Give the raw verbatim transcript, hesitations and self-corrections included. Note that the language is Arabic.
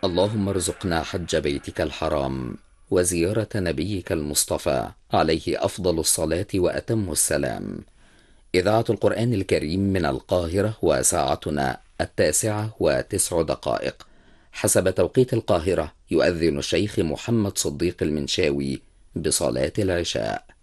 اللهم ارزقنا حج بيتك الحرام وزيارة نبيك المصطفى عليه أفضل الصلاة وأتم السلام. إذاعة القرآن الكريم من القاهرة، وساعتنا التاسعة وتسع دقائق حسب توقيت القاهرة. يؤذن الشيخ محمد صديق المنشاوي بصلاة العشاء.